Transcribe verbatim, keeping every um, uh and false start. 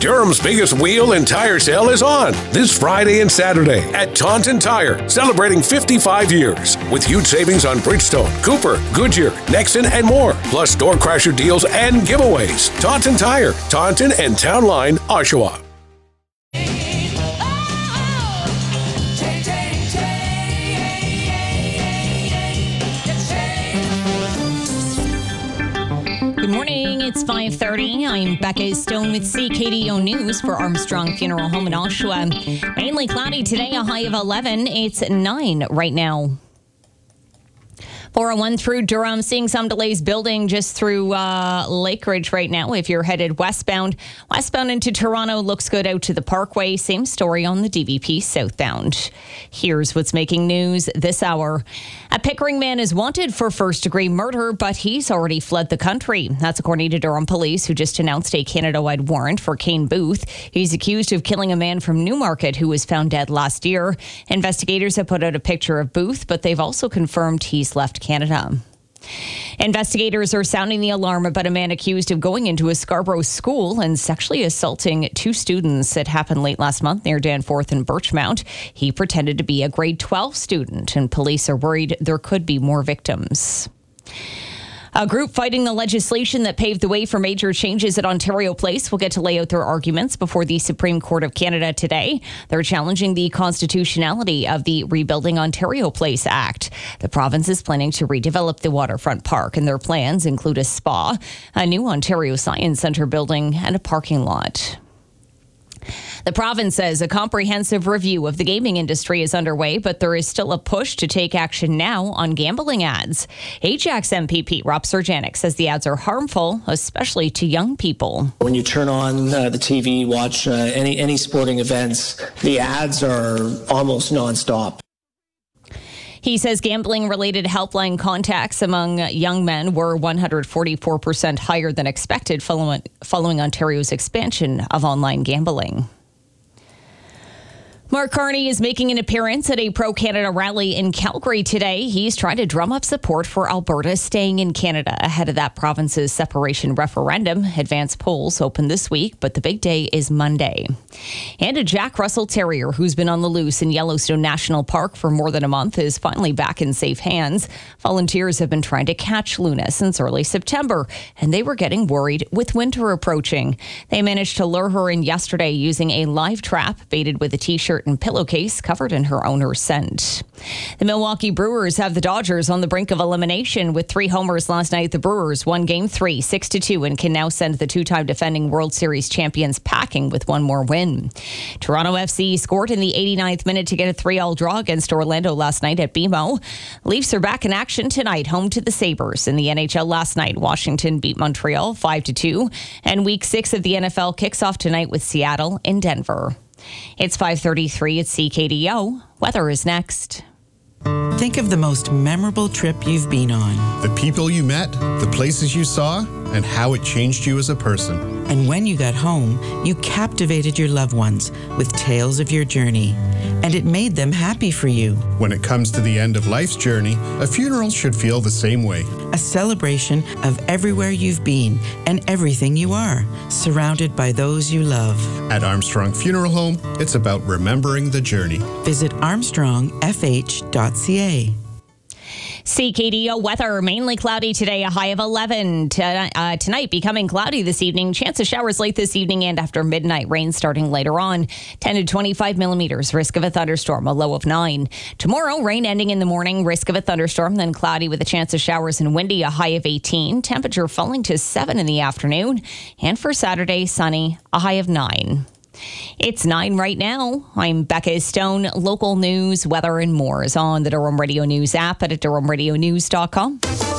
Durham's biggest wheel and tire sale is on this Friday and Saturday at Taunton Tire, celebrating fifty-five years with huge savings on Bridgestone, Cooper, Goodyear, Nexon, and more, plus store crasher deals and giveaways. Taunton Tire, Taunton and Town Line, Oshawa. Good morning, it's five thirty. I'm Becca Stone with C K D O News for Armstrong Funeral Home in Oshawa. Mainly cloudy today, a high of eleven. It's nine right now. four oh one through Durham, seeing some delays building just through uh, Lakeridge right now. If you're headed westbound, westbound into Toronto looks good out to the Parkway. Same story on the D V P southbound. Here's what's making news this hour. A Pickering man is wanted for first-degree murder, but he's already fled the country. That's according to Durham police, who just announced a Canada-wide warrant for Kane Booth. He's accused of killing a man from Newmarket who was found dead last year. Investigators have put out a picture of Booth, but they've also confirmed he's left Canada. Investigators are sounding the alarm about a man accused of going into a Scarborough school and sexually assaulting two students. It happened late last month near Danforth and Birchmount. He pretended to be a grade twelve student, and police are worried there could be more victims. A group fighting the legislation that paved the way for major changes at Ontario Place will get to lay out their arguments before the Supreme Court of Canada today. They're challenging the constitutionality of the Rebuilding Ontario Place Act. The province is planning to redevelop the waterfront park, and their plans include a spa, a new Ontario Science Centre building, and a parking lot. The province says a comprehensive review of the gaming industry is underway, but there is still a push to take action now on gambling ads. Ajax M P P Rob Serjanik says the ads are harmful, especially to young people. When you turn on uh, the T V, watch uh, any, any sporting events, the ads are almost nonstop. He says gambling-related helpline contacts among young men were one hundred forty-four percent higher than expected following, following Ontario's expansion of online gambling. Mark Carney is making an appearance at a pro-Canada rally in Calgary today. He's trying to drum up support for Alberta staying in Canada ahead of that province's separation referendum. Advanced polls open this week, but the big day is Monday. And a Jack Russell Terrier who's been on the loose in Yellowstone National Park for more than a month is finally back in safe hands. Volunteers have been trying to catch Luna since early September, and they were getting worried with winter approaching. They managed to lure her in yesterday using a live trap baited with a t-shirt and pillowcase covered in her owner's scent. The Milwaukee Brewers have the Dodgers on the brink of elimination. With three homers last night, the Brewers won game three, six to two, and can now send the two-time defending World Series champions packing with one more win. Toronto F C scored in the eighty-ninth minute to get a three all draw against Orlando last night at B M O. Leafs are back in action tonight, home to the Sabres. In the N H L last night, Washington beat Montreal five to two, and week six of the N F L kicks off tonight with Seattle in Denver. It's five thirty-three at C K D O. Weather is next. Think of the most memorable trip you've been on. The people you met, the places you saw, and how it changed you as a person. And when you got home, you captivated your loved ones with tales of your journey. And it made them happy for you. When it comes to the end of life's journey, a funeral should feel the same way. A celebration of everywhere you've been and everything you are, surrounded by those you love. At Armstrong Funeral Home, it's about remembering the journey. Visit armstrong f h dot c a. C K D O weather, mainly cloudy today, a high of eleven. T- uh, tonight, becoming cloudy this evening. Chance of showers late this evening and after midnight. Rain starting later on. ten to twenty-five millimeters. Risk of a thunderstorm, a low of nine. Tomorrow, rain ending in the morning. Risk of a thunderstorm, then cloudy with a chance of showers and windy, a high of eighteen. Temperature falling to seven in the afternoon. And for Saturday, sunny, a high of nine. It's nine right now. I'm Becca Stone. Local news, weather, and more is on the Durham Radio News app at durham radio news dot com.